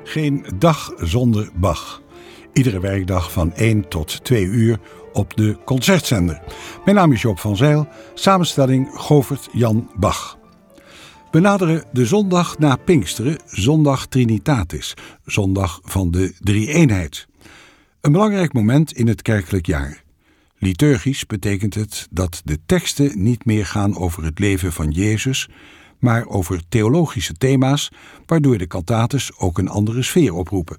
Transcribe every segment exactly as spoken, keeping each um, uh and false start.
Geen dag zonder Bach. Iedere werkdag van één tot twee uur op de Concertzender. Mijn naam is Joop van Zijl, samenstelling Govert Jan Bach. We naderen de zondag na Pinksteren, zondag Trinitatis, zondag van de drie-eenheid. Een belangrijk moment in het kerkelijk jaar. Liturgisch betekent het dat de teksten niet meer gaan over het leven van Jezus, maar over theologische thema's, waardoor de cantates ook een andere sfeer oproepen.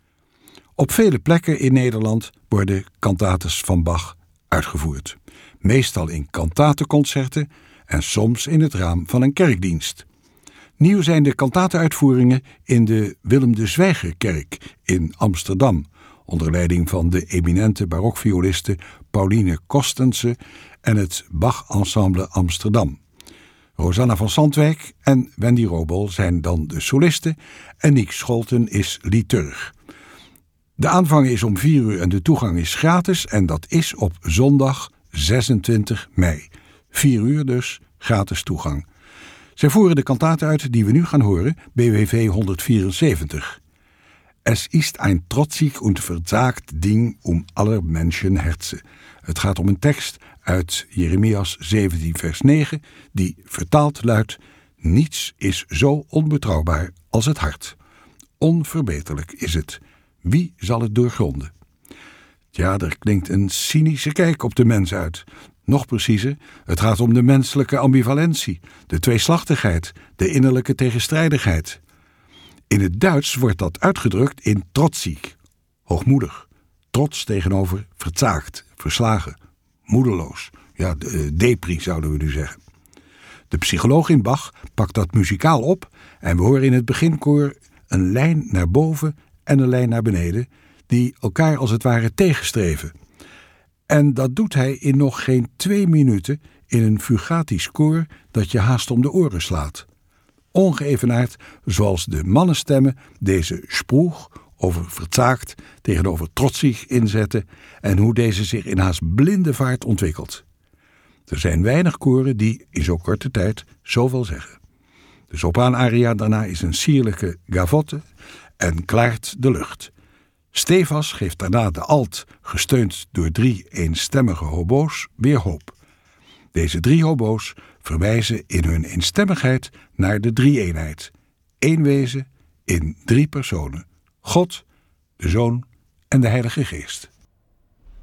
Op vele plekken in Nederland worden cantates van Bach uitgevoerd. Meestal in cantatenconcerten en soms in het raam van een kerkdienst. Nieuw zijn de cantateuitvoeringen in de Willem de Zwijgerkerk in Amsterdam, onder leiding van de eminente barokvioliste Pauline Kostense en het Bach Ensemble Amsterdam. Rosanna van Sandwijk en Wendy Robel zijn dan de solisten en Niek Scholten is liturg. De aanvang is om vier uur en de toegang is gratis en dat is op zondag zesentwintig mei. vier uur dus, gratis toegang. Zij voeren de kantate uit die we nu gaan horen, B W V honderdvierenzeventig. Es ist ein trotzig und verzagt Ding um aller Menschen Herzen. Het gaat om een tekst uit Jeremias zeventien vers negen, die vertaald luidt: niets is zo onbetrouwbaar als het hart. Onverbeterlijk is het. Wie zal het doorgronden? Ja, er klinkt een cynische kijk op de mens uit. Nog preciezer, het gaat om de menselijke ambivalentie, de tweeslachtigheid, de innerlijke tegenstrijdigheid. In het Duits wordt dat uitgedrukt in trotzig, hoogmoedig, trots tegenover verzaagd, verslagen, moedeloos. Ja, de, depri zouden we nu zeggen. De psycholoog in Bach pakt dat muzikaal op en we horen in het beginkoor een lijn naar boven en een lijn naar beneden, die elkaar als het ware tegenstreven. En dat doet hij in nog geen twee minuten in een fugatisch koor dat je haast om de oren slaat. Ongeëvenaard zoals de mannenstemmen deze sproeg over verzaagd tegenover trotsig inzetten en hoe deze zich in haast blinde vaart ontwikkelt. Er zijn weinig koren die in zo'n korte tijd zoveel zeggen. De sopraanaria daarna is een sierlijke gavotte en klaart de lucht. Stefas geeft daarna de alt, gesteund door drie eenstemmige hobo's, weer hoop. Deze drie hobo's verwijzen in hun eenstemmigheid naar de drie-eenheid. Eén wezen in drie personen. God, de Zoon en de Heilige Geest.